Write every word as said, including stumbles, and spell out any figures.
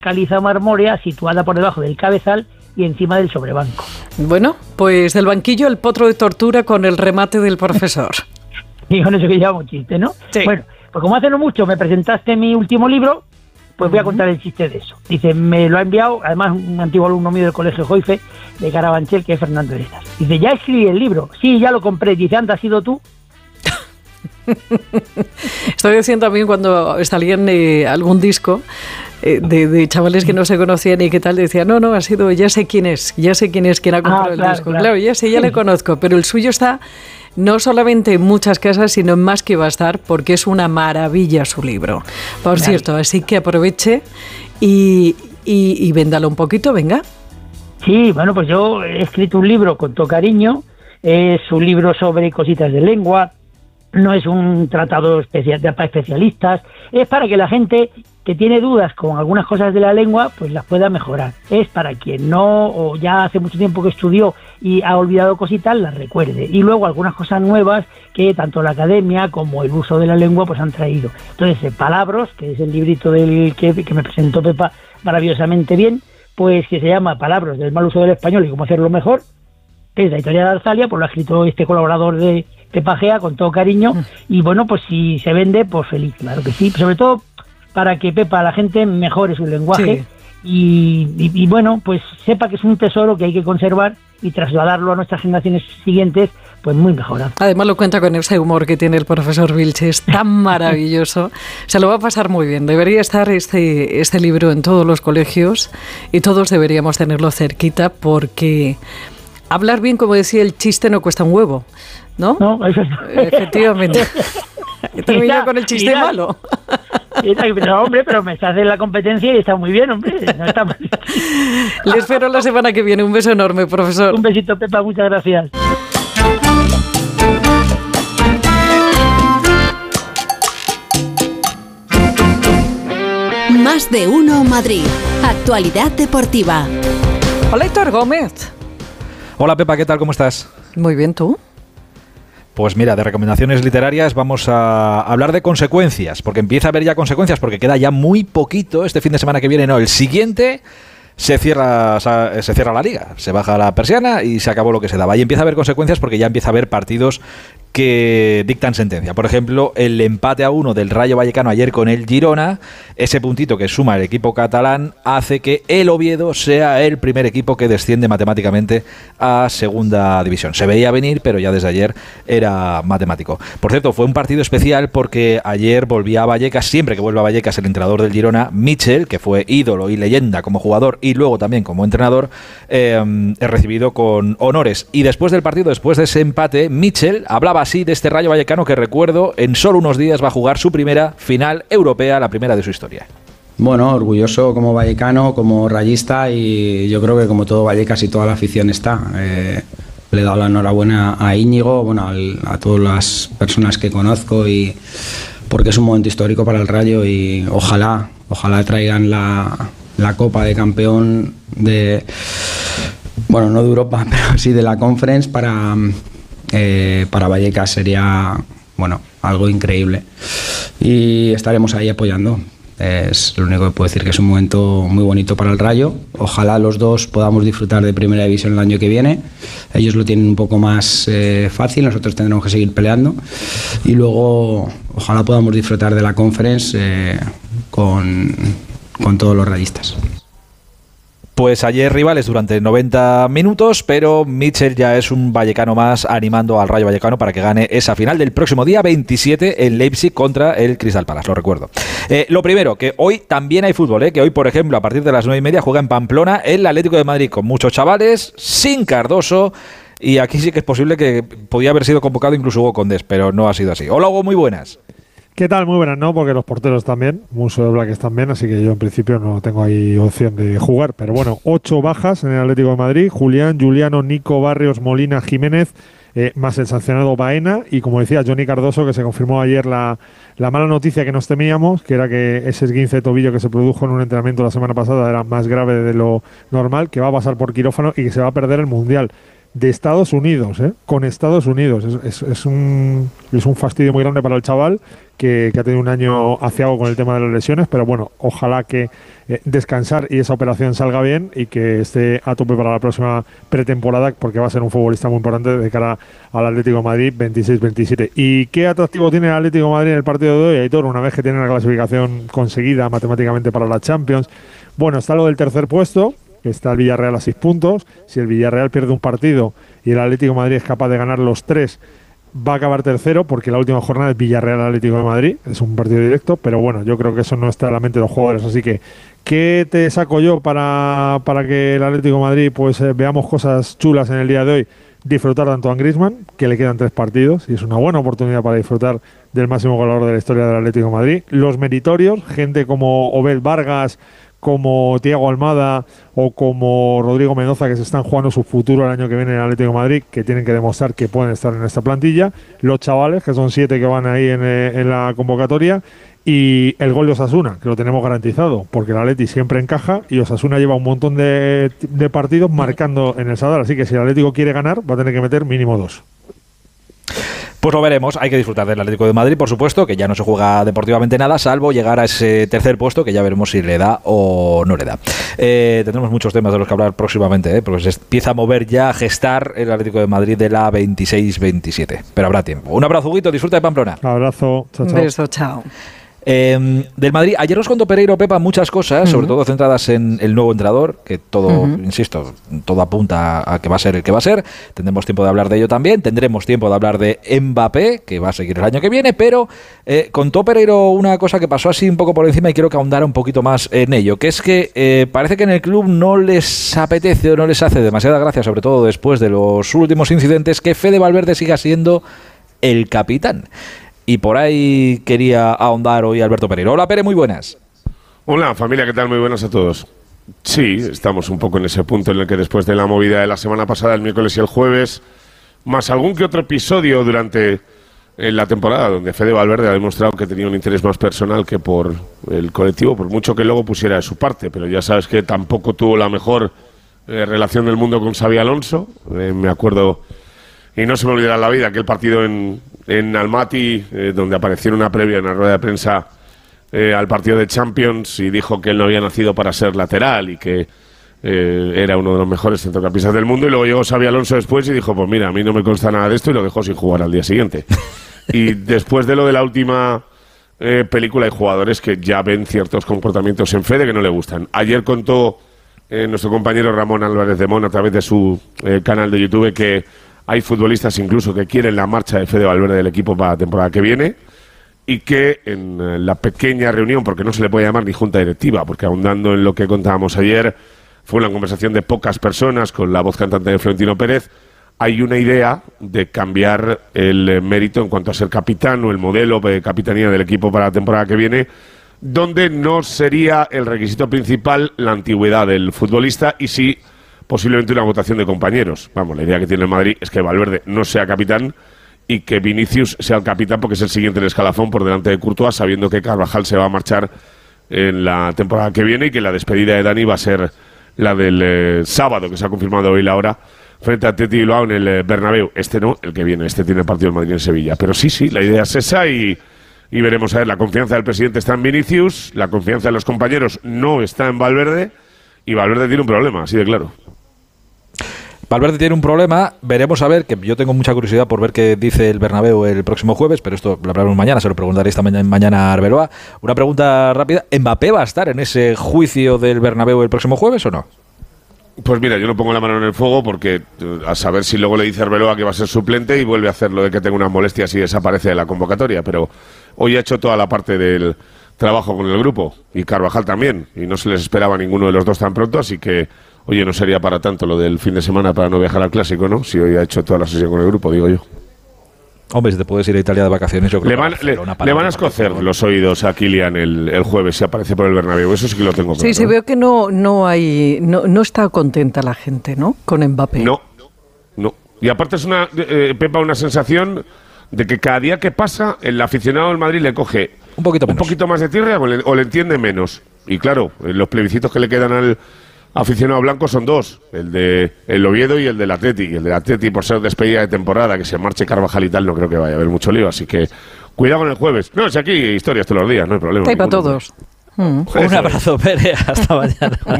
caliza marmórea situada por debajo del cabezal y encima del sobrebanco. Bueno, pues del banquillo el potro de tortura con el remate del profesor. Y con eso que llevamos chiste, ¿no? Sí. Bueno, pues como hace no mucho me presentaste mi último libro, pues voy a contar el chiste de eso. Dice, me lo ha enviado, además, un antiguo alumno mío del Colegio Joife, de Carabanchel, que es Fernando Heredas. Dice, ya escribí el libro. Sí, ya lo compré. Dice, anda, ¿has sido tú? Estoy diciendo también cuando salían eh, algún disco eh, de, de chavales que no se conocían y qué tal, decían, no, no, ha sido, ya sé quién es, ya sé quién es quien ha comprado ah, el claro, disco. Claro, claro ya sé, ya sí. le conozco, pero el suyo está no solamente en muchas casas, sino en más que va a estar, porque es una maravilla su libro. Por Claro. cierto, así que aproveche y, y, y véndalo un poquito, venga. Sí, bueno, pues yo he escrito un libro con todo cariño, es un libro sobre cositas de lengua, no es un tratado especial para especialistas, es para que la gente que tiene dudas con algunas cosas de la lengua, pues las pueda mejorar. Es para quien no, o ya hace mucho tiempo que estudió y ha olvidado cositas, las recuerde. Y luego algunas cosas nuevas que tanto la academia como el uso de la lengua pues han traído. Entonces, eh, Palabros, que es el librito del que, que me presentó Pepa maravillosamente bien, pues que se llama Palabras del mal uso del español y cómo hacerlo mejor, que es la editorial de Arzalia, pues lo ha escrito este colaborador de Pepa Gea con todo cariño, y bueno, pues si se vende, pues feliz, claro que sí, sobre todo para que Pepa, la gente mejore su lenguaje, Sí. y, y, y bueno, pues sepa que es un tesoro que hay que conservar y trasladarlo a nuestras generaciones siguientes, pues muy mejorado. Además lo cuenta con ese humor que tiene el profesor Vilches, tan maravilloso. Se lo va a pasar muy bien. Debería estar este, este libro en todos los colegios y todos deberíamos tenerlo cerquita porque hablar bien, como decía, el chiste no cuesta un huevo, ¿no? No, eso es... Efectivamente. Termina con el chiste mira, malo. Pero, hombre, pero me estás en la competencia y está muy bien, hombre. No está mal. Le espero la semana que viene. Un beso enorme, profesor. Un besito, Pepa, muchas gracias. Más de uno Madrid. Actualidad deportiva. Hola, Héctor Gómez. Hola, Pepa, ¿qué tal? ¿Cómo estás? Muy bien, ¿tú? Pues mira, de recomendaciones literarias vamos a hablar de consecuencias, porque empieza a haber ya consecuencias, porque queda ya muy poquito este fin de semana que viene, no, el siguiente se cierra, se cierra la liga, se baja la persiana y se acabó lo que se daba. Y empieza a haber consecuencias porque ya empieza a haber partidos que dictan sentencia. Por ejemplo, el empate a uno del Rayo Vallecano ayer con el Girona, ese puntito que suma el equipo catalán hace que el Oviedo sea el primer equipo que desciende matemáticamente a segunda división. Se veía venir, pero ya desde ayer era matemático. Por cierto, fue un partido especial porque ayer volvía a Vallecas, siempre que vuelve a Vallecas el entrenador del Girona, Mitchell, que fue ídolo y leyenda como jugador y luego también como entrenador, eh, es recibido con honores. Y después del partido, después de ese empate, Mitchell hablaba así de este Rayo Vallecano que, recuerdo, en solo unos días va a jugar su primera final europea, la primera de su historia. Bueno, orgulloso como vallecano, como rayista, y yo creo que como todo Vallecas y toda la afición está. Eh, le he dado la enhorabuena a Íñigo, bueno, al, a todas las personas que conozco, y porque es un momento histórico para el Rayo y ojalá, ojalá traigan la, la Copa de Campeón de, bueno, no de Europa, pero sí de la Conference para... Eh, para Vallecas sería, bueno, algo increíble y estaremos ahí apoyando. Es lo único que puedo decir, que es un momento muy bonito para el Rayo. Ojalá los dos podamos disfrutar de Primera División el año que viene. Ellos lo tienen un poco más eh, fácil, nosotros tendremos que seguir peleando y luego ojalá podamos disfrutar de la Conference eh, con, con todos los rayistas. Pues ayer rivales durante noventa minutos, pero Mitchell ya es un vallecano más animando al Rayo Vallecano para que gane esa final del próximo día veintisiete en Leipzig contra el Crystal Palace, lo recuerdo. Eh, lo primero, que hoy también hay fútbol, ¿eh? Que hoy, por ejemplo, a partir de las nueve y media juega en Pamplona el Atlético de Madrid con muchos chavales, sin Cardoso, y aquí sí que es posible que podía haber sido convocado incluso Hugo Condés, pero no ha sido así. Hola, Hugo, muy buenas. ¿Qué tal? Muy buenas, ¿no? Porque los porteros también, Muso de Blaques también, así que yo en principio no tengo ahí opción de jugar. Pero bueno, ocho bajas en el Atlético de Madrid: Julián, Juliano, Nico, Barrios, Molina, Jiménez, eh, más el sancionado Baena y, como decía, Johnny Cardoso, que se confirmó ayer la, la mala noticia que nos temíamos, que era que ese esguince de tobillo que se produjo en un entrenamiento la semana pasada era más grave de lo normal, que va a pasar por quirófano y que se va a perder el Mundial. de Estados Unidos, ¿eh? Con Estados Unidos. Es, es, es, un, es un fastidio muy grande para el chaval que, que ha tenido un año aciago con el tema de las lesiones, pero bueno, ojalá que eh, descansar y esa operación salga bien y que esté a tope para la próxima pretemporada, porque va a ser un futbolista muy importante de cara al Atlético de Madrid veintiséis veintisiete. ¿Y qué atractivo tiene el Atlético de Madrid en el partido de hoy, Aitor, una vez que tiene la clasificación conseguida matemáticamente para la Champions? Bueno, está lo del tercer puesto, que está el Villarreal a seis puntos. Si el Villarreal pierde un partido y el Atlético de Madrid es capaz de ganar los tres, va a acabar tercero, porque la última jornada es Villarreal-Atlético de Madrid, es un partido directo, pero bueno, yo creo que eso no está en la mente de los jugadores, así que ¿qué te saco yo para, para que el Atlético de Madrid pues eh, veamos cosas chulas en el día de hoy? Disfrutar de Antoine Griezmann, que le quedan tres partidos y es una buena oportunidad para disfrutar del máximo goleador de la historia del Atlético de Madrid. Los meritorios, gente como Obed Vargas, como Thiago Almada o como Rodrigo Mendoza, que se están jugando su futuro el año que viene en el Atlético de Madrid, que tienen que demostrar que pueden estar en esta plantilla. Los chavales, que son siete que van ahí en, en la convocatoria. Y el gol de Osasuna, que lo tenemos garantizado, porque el Atleti siempre encaja y Osasuna lleva un montón de, de partidos marcando en el Sadar. Así que si el Atlético quiere ganar, va a tener que meter mínimo dos. Pues lo veremos, hay que disfrutar del Atlético de Madrid, por supuesto, que ya no se juega deportivamente nada, salvo llegar a ese tercer puesto, que ya veremos si le da o no le da. Eh, tendremos muchos temas de los que hablar próximamente, ¿eh? Porque se empieza a mover ya, a gestar el Atlético de Madrid de la veintiséis veintisiete, pero habrá tiempo. Un abrazo, Huguito, disfruta de Pamplona. Abrazo, chao, chao. Beso, chao. Eh, del Madrid, ayer nos contó Pereiro Pepa muchas cosas, uh-huh. sobre todo centradas en el nuevo entrenador, que todo, uh-huh. insisto, todo apunta a que va a ser el que va a ser. Tendremos tiempo de hablar de ello también, tendremos tiempo de hablar de Mbappé, que va a seguir el año que viene, pero eh, contó Pereiro una cosa que pasó así un poco por encima y quiero que ahondara un poquito más en ello, que es que eh, parece que en el club no les apetece o no les hace demasiada gracia, sobre todo después de los últimos incidentes, que Fede Valverde siga siendo el capitán. Y por ahí quería ahondar hoy Alberto Pereiro. Hola, Pere, muy buenas. Hola, familia, ¿qué tal? Muy buenas a todos. Sí, estamos un poco en ese punto en el que después de la movida de la semana pasada, el miércoles y el jueves, más algún que otro episodio durante eh, la temporada, donde Fede Valverde ha demostrado que tenía un interés más personal que por el colectivo, por mucho que luego pusiera de su parte, pero ya sabes que tampoco tuvo la mejor eh, relación del mundo con Xabi Alonso. Eh, me acuerdo, y no se me olvidará la vida, aquel partido en... en Almaty, eh, donde apareció en una previa, en una rueda de prensa eh, al partido de Champions, y dijo que él no había nacido para ser lateral y que eh, era uno de los mejores centrocampistas del mundo, y luego llegó Xabi Alonso después y dijo, pues mira, a mí no me consta nada de esto, y lo dejó sin jugar al día siguiente. Y después de lo de la última eh, película, hay jugadores que ya ven ciertos comportamientos en Fede que no le gustan. Ayer contó eh, nuestro compañero Ramón Álvarez de Mon a través de su eh, canal de YouTube que hay futbolistas incluso que quieren la marcha de Fede Valverde del equipo para la temporada que viene, y que en la pequeña reunión, porque no se le puede llamar ni junta directiva, porque ahondando en lo que contábamos ayer, fue una conversación de pocas personas con la voz cantante de Florentino Pérez, hay una idea de cambiar el mérito en cuanto a ser capitán o el modelo de capitanía del equipo para la temporada que viene, donde no sería el requisito principal la antigüedad del futbolista y sí posiblemente una votación de compañeros. Vamos, la idea que tiene el Madrid es que Valverde no sea capitán y que Vinicius sea el capitán, porque es el siguiente en el escalafón por delante de Courtois, sabiendo que Carvajal se va a marchar en la temporada que viene y que la despedida de Dani va a ser la del eh, sábado, que se ha confirmado hoy la hora, frente a Atleti Bilbao en el eh, Bernabéu. Este no, el que viene, este tiene el partido del Madrid en Sevilla. Pero sí, sí, la idea es esa y, y veremos a ver. La confianza del presidente está en Vinicius, la confianza de los compañeros no está en Valverde, y Valverde tiene un problema, así de claro. Valverde tiene un problema, veremos a ver, que yo tengo mucha curiosidad por ver qué dice el Bernabéu el próximo jueves, pero esto lo hablaremos mañana, se lo preguntaré esta mañana, mañana a Arbeloa. Una pregunta rápida, ¿Mbappé va a estar en ese juicio del Bernabéu el próximo jueves o no? Pues mira, yo no pongo la mano en el fuego porque a saber si luego le dice a Arbeloa que va a ser suplente y vuelve a hacerlo de que tenga unas molestias y desaparece de la convocatoria, pero hoy ha hecho toda la parte del trabajo con el grupo, y Carvajal también, y no se les esperaba a ninguno de los dos tan pronto, así que oye, no sería para tanto lo del fin de semana para no viajar al Clásico, ¿no? Si hoy ha hecho toda la sesión con el grupo, digo yo. Hombre, si te puedes ir a Italia de vacaciones, yo creo le van, que le, le van a escocer los oídos a Kylian el, el jueves si aparece por el Bernabéu. Eso sí que lo tengo claro. Sí, sí, veo que no, no hay, no, no está contenta la gente, ¿no? Con Mbappé. No, no. Y aparte es una, eh, Pepa, una sensación de que cada día que pasa el aficionado del Madrid le coge un poquito, un poquito más de tierra o le, o le entiende menos. Y claro, los plebiscitos que le quedan al aficionado blanco son dos, el de el Oviedo y el del Atleti. Y el del Atleti, por ser despedida de temporada, que se marche Carvajal y tal, no creo que vaya a haber mucho lío, así que cuidado con el jueves. No, si aquí historias todos los días, no hay problema. Hay para todos. Mm. Un abrazo, Pere, hasta mañana.